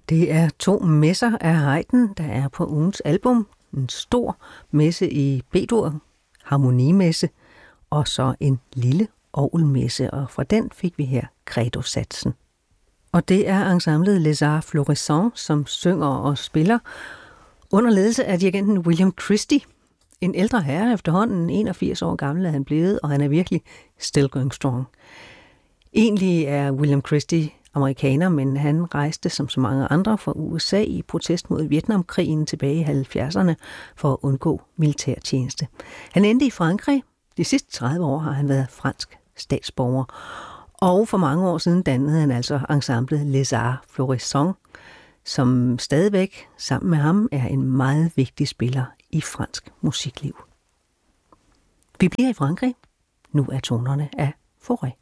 Det er 2 messer af Haydn, der er på ugens album. En stor messe i B-dur, harmonimesse, og så en lille orgelmesse, og fra den fik vi her Credo-satsen. Og det er ensemblet Les Arts Florissants, som synger og spiller under ledelse af dirigenten William Christie. En ældre herre efterhånden, 81 år gammel er han blevet, og han er virkelig still going strong. Egentlig er William Christie amerikaner, men han rejste som så mange andre fra USA i protest mod Vietnamkrigen tilbage i 70'erne for at undgå militærtjeneste. Han endte i Frankrig. De sidste 30 år har han været fransk statsborger. Og for mange år siden dannede han altså ensemblet Les Arts Florissants, som stadigvæk sammen med ham er en meget vigtig spiller i fransk musikliv. Vi bliver i Frankrig. Nu er tonerne af Fauré.